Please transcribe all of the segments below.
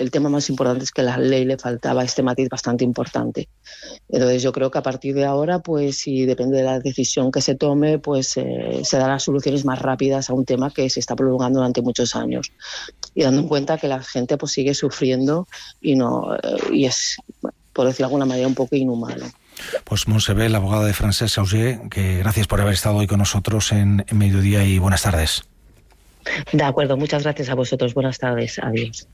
el tema más importante es que a la ley le faltaba este matiz bastante importante. Entonces yo creo que a partir de ahora, pues si depende de la decisión que se tome, pues se darán soluciones más rápidas a un tema que se está prolongando durante muchos años. Y dando en cuenta que la gente pues sigue sufriendo y es, por decirlo de alguna manera, un poco inhumano. Pues Montse Bel, abogada de Francesc Sauger, que gracias por haber estado hoy con nosotros en Mediodía y buenas tardes. De acuerdo, muchas gracias a vosotros. Buenas tardes. Adiós.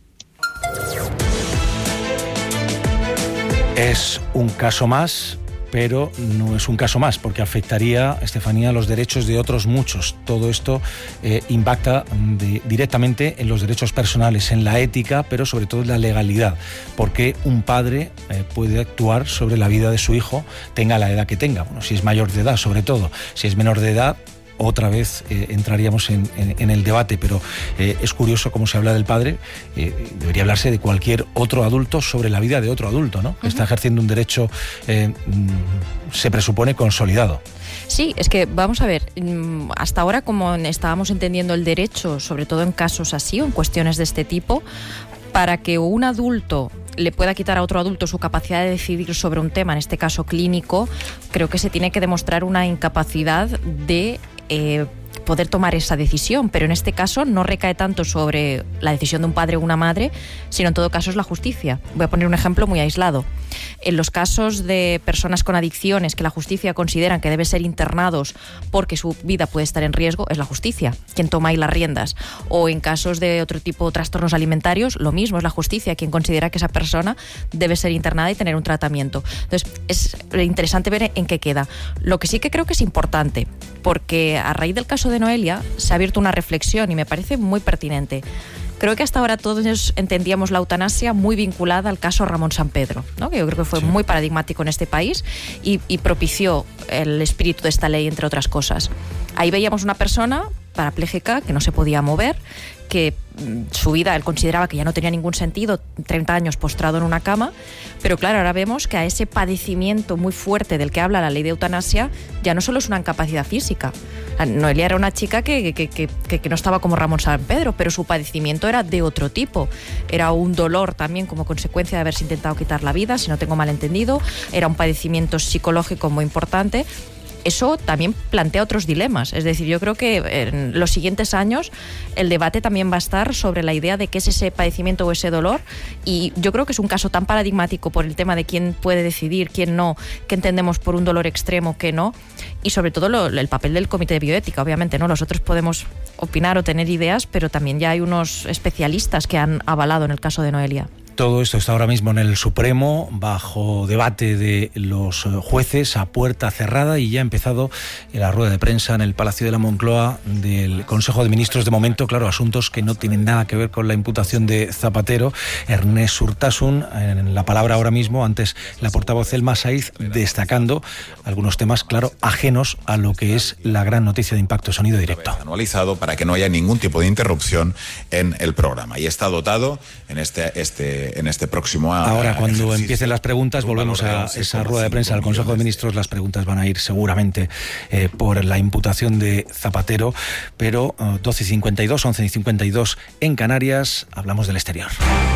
Es un caso más, pero no es un caso más, porque afectaría, Estefanía, los derechos de otros muchos. Todo esto impacta directamente en los derechos personales, en la ética, pero sobre todo en la legalidad, porque un padre puede actuar sobre la vida de su hijo, tenga la edad que tenga. Bueno, si es mayor de edad, sobre todo. Si es menor de edad, otra vez entraríamos en el debate, pero es curioso cómo se habla del padre. Debería hablarse de cualquier otro adulto sobre la vida de otro adulto, ¿no? Que está ejerciendo un derecho, se presupone, consolidado. Sí, es que vamos a ver, hasta ahora como estábamos entendiendo el derecho, sobre todo en casos así o en cuestiones de este tipo, para que un adulto le pueda quitar a otro adulto su capacidad de decidir sobre un tema, en este caso clínico, creo que se tiene que demostrar una incapacidad de poder tomar esa decisión, pero en este caso no recae tanto sobre la decisión de un padre o una madre, sino en todo caso es la justicia. Voy a poner un ejemplo muy aislado. En los casos de personas con adicciones que la justicia considera que deben ser internados porque su vida puede estar en riesgo, es la justicia quien toma ahí las riendas. O en casos de otro tipo de trastornos alimentarios, lo mismo, es la justicia quien considera que esa persona debe ser internada y tener un tratamiento. Entonces es interesante ver en qué queda. Lo que sí que creo que es importante, porque a raíz del caso de Noelia se ha abierto una reflexión y me parece muy pertinente. Creo que hasta ahora todos entendíamos la eutanasia muy vinculada al caso Ramón Sampedro, ¿no? Que yo creo que fue muy paradigmático en este país y propició el espíritu de esta ley, entre otras cosas. Ahí veíamos una persona parapléjica que no se podía mover, que su vida él consideraba que ya no tenía ningún sentido, 30 años postrado en una cama, pero claro, ahora vemos que a ese padecimiento muy fuerte del que habla la ley de eutanasia ya no solo es una incapacidad física. Noelia era una chica que no estaba como Ramón Sampedro, pero su padecimiento era de otro tipo. Era un dolor también como consecuencia de haberse intentado quitar la vida, si no tengo mal entendido, era un padecimiento psicológico muy importante. Eso también plantea otros dilemas. Es decir, yo creo que en los siguientes años el debate también va a estar sobre la idea de qué es ese padecimiento o ese dolor, y yo creo que es un caso tan paradigmático por el tema de quién puede decidir, quién no, qué entendemos por un dolor extremo, qué no, y sobre todo el papel del Comité de Bioética, obviamente, ¿no? Nosotros podemos opinar o tener ideas, pero también ya hay unos especialistas que han avalado en el caso de Noelia. Todo esto está ahora mismo en el Supremo, bajo debate de los jueces, a puerta cerrada, y ya ha empezado la rueda de prensa en el Palacio de la Moncloa del Consejo de Ministros. De momento, claro, asuntos que no tienen nada que ver con la imputación de Zapatero. Ernest Urtasun, en la palabra ahora mismo, antes la portavoz Elma Saiz, destacando algunos temas, claro, ajenos a lo que es la gran noticia de Impacto Sonido Directo. Anualizado para que no haya ningún tipo de interrupción en el programa, y está dotado en este próximo año. Ahora, cuando empiecen las preguntas, volvemos a esa rueda de prensa del Consejo de Ministros. Las preguntas van a ir seguramente por la imputación de Zapatero, pero 12:52, 11:52 en Canarias, hablamos del exterior.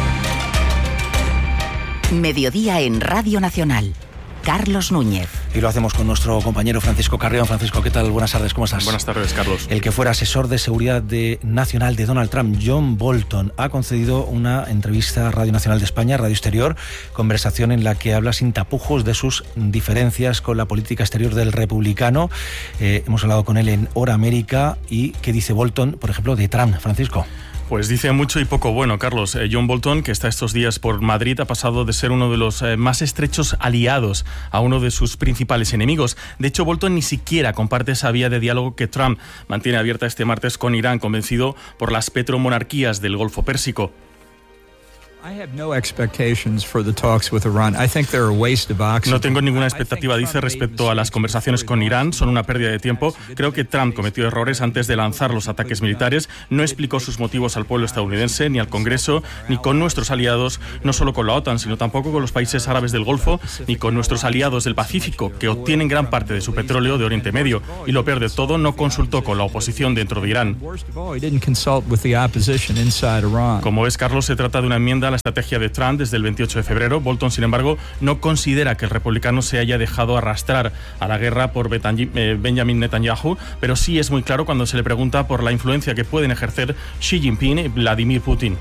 Mediodía en Radio Nacional. Carlos Núñez. Y lo hacemos con nuestro compañero Francisco Carrión. Francisco, ¿qué tal? Buenas tardes, ¿cómo estás? Buenas tardes, Carlos. El que fuera asesor de seguridad nacional de Donald Trump, John Bolton, ha concedido una entrevista a Radio Nacional de España, Radio Exterior, conversación en la que habla sin tapujos de sus diferencias con la política exterior del republicano. Hemos hablado con él en Hora América. ¿Y qué dice Bolton, por ejemplo, de Trump, Francisco? Pues dice mucho y poco bueno, Carlos. John Bolton, que está estos días por Madrid, ha pasado de ser uno de los más estrechos aliados a uno de sus principales enemigos. De hecho, Bolton ni siquiera comparte esa vía de diálogo que Trump mantiene abierta este martes con Irán, convencido por las petromonarquías del Golfo Pérsico. No tengo ninguna expectativa, dice, respecto a las conversaciones con Irán. Son una pérdida de tiempo. Creo que Trump cometió errores antes de lanzar los ataques militares. No explicó sus motivos al pueblo estadounidense, ni al Congreso, ni con nuestros aliados, no solo con la OTAN, sino tampoco con los países árabes del Golfo, ni con nuestros aliados del Pacífico, que obtienen gran parte de su petróleo de Oriente Medio. Y lo peor de todo, no consultó con la oposición dentro de Irán. Como ves, Carlos, se trata de una enmienda la estrategia de Trump desde el 28 de febrero. Bolton, sin embargo, no considera que el republicano se haya dejado arrastrar a la guerra por Benjamin Netanyahu, pero sí es muy claro cuando se le pregunta por la influencia que pueden ejercer Xi Jinping y Vladimir Putin.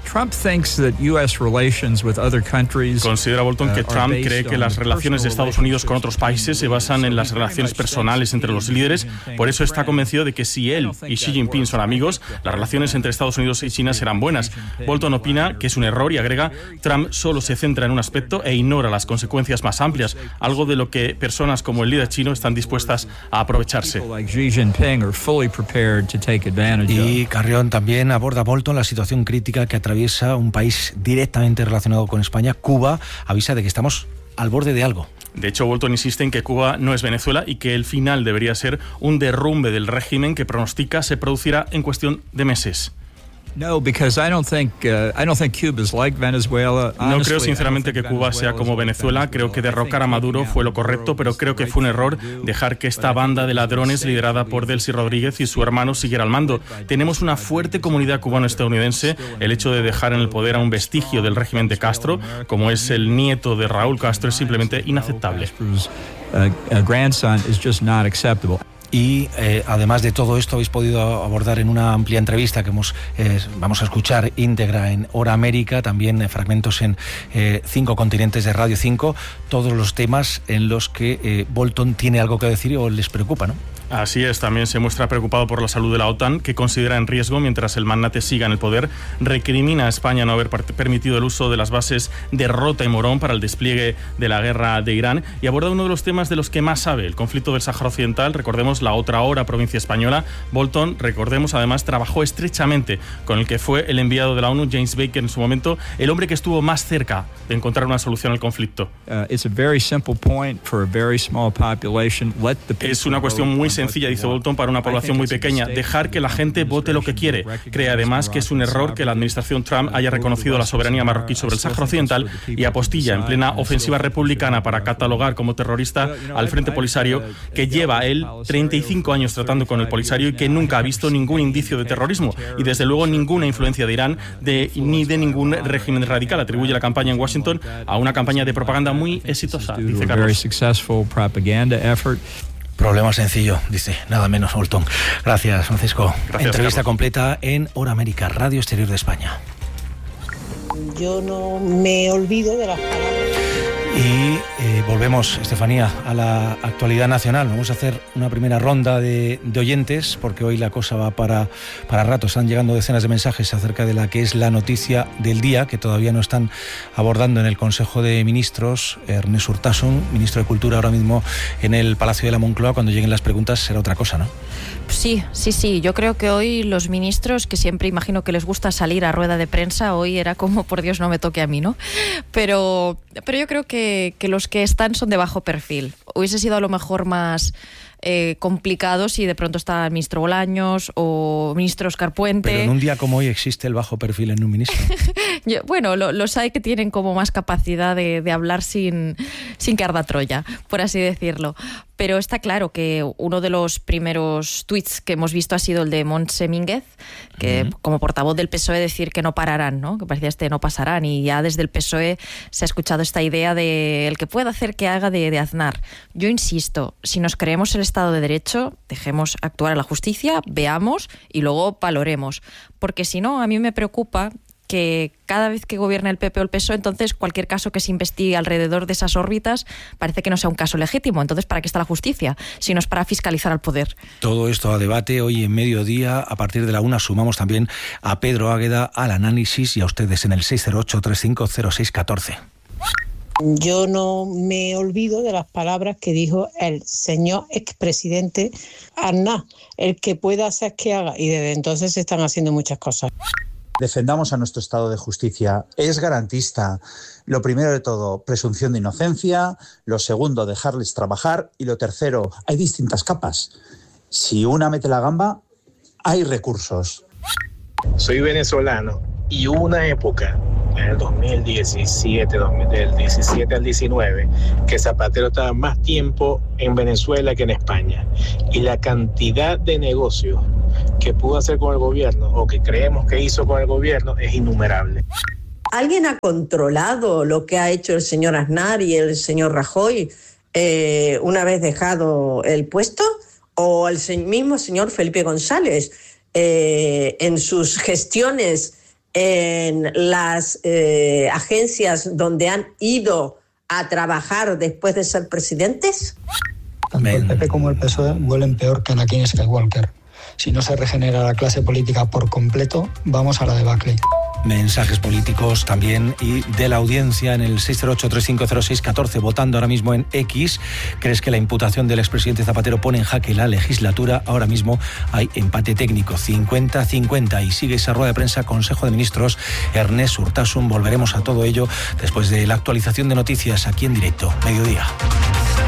Considera Bolton que Trump cree que las relaciones de Estados Unidos con otros países se basan en las relaciones personales entre los líderes. Por eso está convencido de que si él y Xi Jinping son amigos, las relaciones entre Estados Unidos y China serán buenas. Bolton opina que es un error y agrega: Trump solo se centra en un aspecto e ignora las consecuencias más amplias, algo de lo que personas como el líder chino están dispuestas a aprovecharse. Y Carrión también aborda Bolton la situación crítica que atraviesa un país directamente relacionado con España. Cuba avisa de que estamos al borde de algo. De hecho, Bolton insiste en que Cuba no es Venezuela y que el final debería ser un derrumbe del régimen que pronostica se producirá en cuestión de meses. No creo sinceramente que Cuba sea como Venezuela. Creo que derrocar a Maduro fue lo correcto, pero creo que fue un error dejar que esta banda de ladrones liderada por Delcy Rodríguez y su hermano siguiera al mando. Tenemos una fuerte comunidad cubano-estadounidense. El hecho de dejar en el poder a un vestigio del régimen de Castro, como es el nieto de Raúl Castro, es simplemente inaceptable. Y además de todo esto habéis podido abordar en una amplia entrevista que vamos a escuchar íntegra en Hora América, también fragmentos en 5 continentes de Radio 5, todos los temas en los que Bolton tiene algo que decir o les preocupa, ¿no? Así es, también se muestra preocupado por la salud de la OTAN, que considera en riesgo mientras el magnate siga en el poder. Recrimina a España no haber permitido el uso de las bases de Rota y Morón para el despliegue de la guerra de Irán, y aborda uno de los temas de los que más sabe, el conflicto del Sáhara Occidental. Recordemos la otra hora provincia española. Bolton, recordemos, además trabajó estrechamente con el que fue el enviado de la ONU, James Baker, en su momento, el hombre que estuvo más cerca de encontrar una solución al conflicto. Es una cuestión muy sencilla, dice Bolton, para una población muy pequeña: dejar que la gente vote lo que quiere. Cree además que es un error que la administración Trump haya reconocido la soberanía marroquí sobre el Sáhara Occidental y apostilla en plena ofensiva republicana para catalogar como terrorista al Frente Polisario, que lleva él 35 años tratando con el Polisario y que nunca ha visto ningún indicio de terrorismo y desde luego ninguna influencia de Irán ni de ningún régimen radical. Atribuye la campaña en Washington a una campaña de propaganda muy exitosa, dice Carlos. Problema sencillo, dice, nada menos Bolton. Gracias, Francisco. Gracias, entrevista Carlos. completa en Hora América, Radio Exterior de España. Yo no me olvido de las palabras. Y volvemos, Estefanía, a la actualidad nacional. Vamos a hacer una primera ronda de oyentes, porque hoy la cosa va para rato. Están llegando decenas de mensajes acerca de la que es la noticia del día, que todavía no están abordando en el Consejo de Ministros. Ernest Urtasun, ministro de Cultura, ahora mismo en el Palacio de la Moncloa. Cuando lleguen las preguntas será otra cosa, ¿no? Sí. Yo creo que hoy los ministros, que siempre imagino que les gusta salir a rueda de prensa, hoy era como, por Dios, no me toque a mí, ¿no? Pero yo creo que los que están son de bajo perfil. Hubiese sido a lo mejor más complicado si de pronto está el ministro Bolaños o ministro Óscar Puente. Pero en un día como hoy existe el bajo perfil en un ministro. Bueno, los hay que tienen como más capacidad de hablar sin que arda Troya, por así decirlo. Pero está claro que uno de los primeros tuits que hemos visto ha sido el de Montse Mínguez, que como portavoz del PSOE decir que no pararán, ¿no? Que parecía no pasarán, y ya desde el PSOE se ha escuchado esta idea de el que pueda hacer que haga de Aznar. Yo insisto, si nos creemos el Estado de Derecho, dejemos actuar a la justicia, veamos y luego valoremos, porque si no, a mí me preocupa que cada vez que gobierna el PP o el PSOE, entonces cualquier caso que se investigue alrededor de esas órbitas parece que no sea un caso legítimo. Entonces, ¿para qué está la justicia? Si no es para fiscalizar al poder. Todo esto a debate hoy en mediodía. A partir de la 1 sumamos también a Pedro Águeda al análisis y a ustedes en el 608-350614. Yo no me olvido de las palabras que dijo el señor expresidente Aznar: el que pueda hacer que haga, y desde entonces se están haciendo muchas cosas. Defendamos a nuestro Estado de Justicia. Es garantista. Lo primero de todo, presunción de inocencia. Lo segundo, dejarles trabajar. Y lo tercero, hay distintas capas. Si una mete la gamba, hay recursos. Soy venezolano y hubo una época, en el 2017, del 17 al 19, que Zapatero estaba más tiempo en Venezuela que en España. Y la cantidad de negocios que pudo hacer con el gobierno, o que creemos que hizo con el gobierno, es innumerable. ¿Alguien ha controlado lo que ha hecho el señor Aznar y el señor Rajoy una vez dejado el puesto? ¿O el mismo señor Felipe González en sus gestiones en las agencias donde han ido a trabajar después de ser presidentes? Tanto el PP como el PSOE huelen peor que Anakin Skywalker. Si no se regenera la clase política por completo, vamos a la debacle. Mensajes políticos también y de la audiencia en el 608-3506-14, votando ahora mismo en X. ¿Crees que la imputación del expresidente Zapatero pone en jaque la legislatura? Ahora mismo hay empate técnico, 50-50, y sigue esa rueda de prensa, Consejo de Ministros, Ernest Urtasun. Volveremos a todo ello después de la actualización de noticias aquí en directo, mediodía.